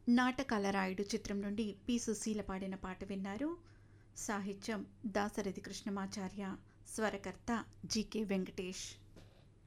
నాటకాల రాయుడు చిత్రం నుండి పి సుశీల పాడిన పాట విన్నారు. సాహిత్యం దాశరథి కృష్ణమాచార్య, స్వరకర్త జికే వెంకటేష్.